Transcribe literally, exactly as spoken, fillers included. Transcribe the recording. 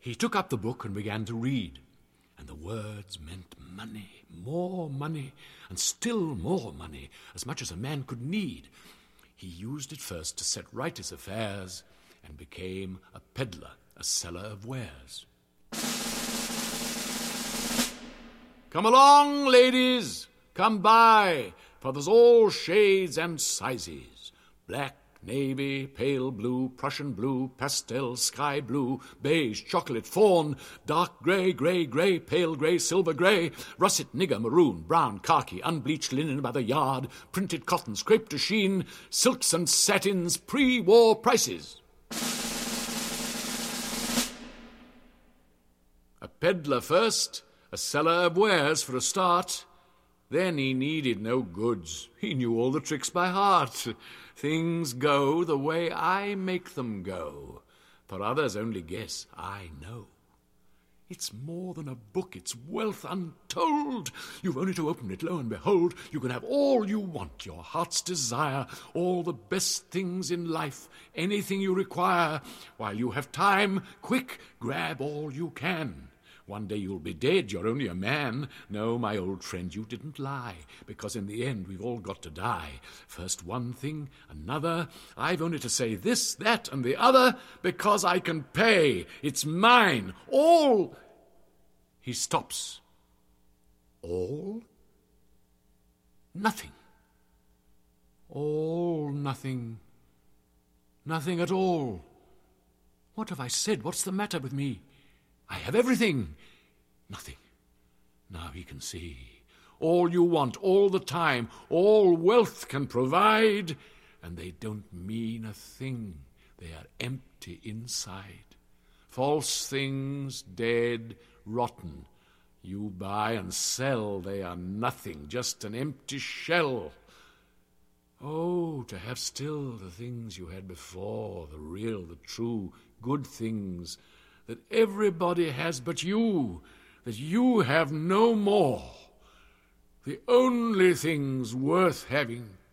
He took up the book and began to read, and the words meant money, more money, and still more money, as much as a man could need. He used it first to set right his affairs, and became a peddler, a seller of wares. Come along, ladies, come by, for there's all shades and sizes. Black, navy, pale blue, Prussian blue, pastel, sky blue, beige, chocolate, fawn, dark grey, grey, grey, pale grey, silver grey, russet, nigger, maroon, brown, khaki, unbleached linen by the yard, printed cotton, scraped to sheen, silks and satins, pre-war prices. A peddler first, a seller of wares for a start. Then he needed no goods. He knew all the tricks by heart. Things go the way I make them go. For others only guess, I know. It's more than a book, it's wealth untold. You've only to open it, lo and behold, you can have all you want, your heart's desire, all the best things in life, anything you require. While you have time, quick, grab all you can. One day you'll be dead, you're only a man. No, my old friend, you didn't lie, because in the end we've all got to die. First one thing, another. I've only to say this, that, and the other, because I can pay. It's mine. All. He stops. All? Nothing. All nothing. Nothing at all. What have I said? What's the matter with me? I have everything. Nothing. Now he can see. All you want, all the time, all wealth can provide, and they don't mean a thing. They are empty inside. False things, dead, rotten. You buy and sell, they are nothing, just an empty shell. Oh, to have still the things you had before, the real, the true, good things, that everybody has but you, that you have no more. The only things worth having